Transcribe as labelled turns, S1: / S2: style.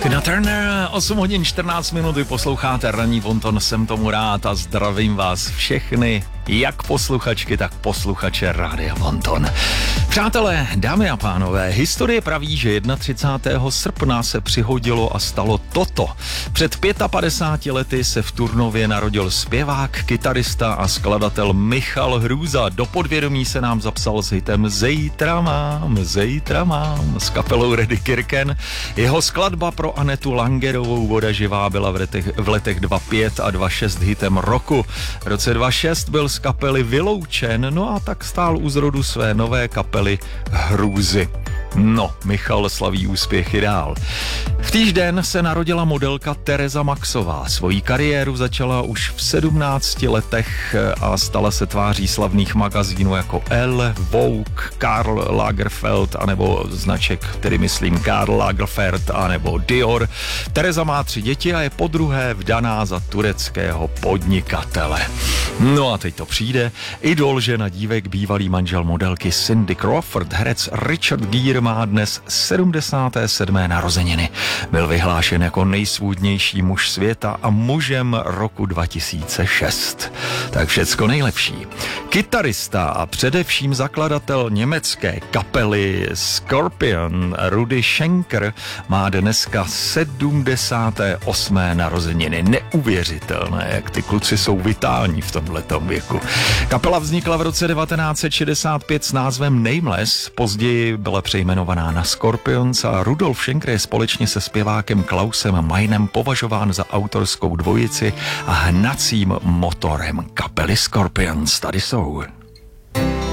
S1: Tina Turner, 8 hodin 14 minut, vy posloucháte Ranní bonton, jsem tomu rád a zdravím vás všechny, jak posluchačky, tak posluchače Rádia Bonton. Přátelé, dámy a pánové, historie praví, že 31. srpna se přihodilo a stalo toto. Před 55 lety se v Turnově narodil zpěvák, kytarista a skladatel Michal Hrůza. Do podvědomí se nám zapsal s hitem Zejtra mám s kapelou Reddy Kirken. Jeho skladba pro Anetu Langerovou Voda živá byla v letech 2005 a 2006 hitem roku. V roce 2006 byl z kapely vyloučen, no a tak stál u zrodu své nové kapely Hrůzy. No, Michal slaví úspěchy dál. V týž den se narodila modelka Tereza Maxová. Svoji kariéru začala už v 17 letech a stala se tváří slavných magazínů jako Elle, Vogue, Karl Lagerfeld anebo značek, který myslím Karl Lagerfeld anebo Dior. Tereza má 3 děti a je podruhé vdaná za tureckého podnikatele. No a teď to přijde. Idol žena dívek, bývalý manžel modelky Cindy Crawford, herec Richard Gere má dnes 77. narozeniny. Byl vyhlášen jako nejsvůdnější muž světa a mužem roku 2006. Tak všecko nejlepší. Kytarista a především zakladatel německé kapely Scorpion Rudi Schenker má dneska 78. narozeniny. Neuvěřitelné, jak ty kluci jsou vitální v tomhletom věku. Kapela vznikla v roce 1965 s názvem Nameless, později byla přejmenovaná na Scorpions a Rudolf Schenker je společně se zpěvákem Klausem Mainem považován za autorskou dvojici a hnacím motorem kapely Scorpions. Tady jsou.